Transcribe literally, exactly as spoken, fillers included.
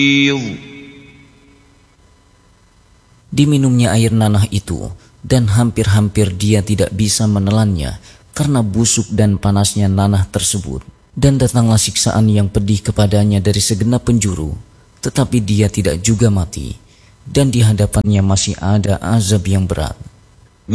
Diminumnya air nanah itu, dan hampir-hampir dia tidak bisa menelannya karena busuk dan panasnya nanah tersebut. Dan datanglah siksaan yang pedih kepadanya dari segenap penjuru, tetapi dia tidak juga mati, dan di hadapannya masih ada azab yang berat.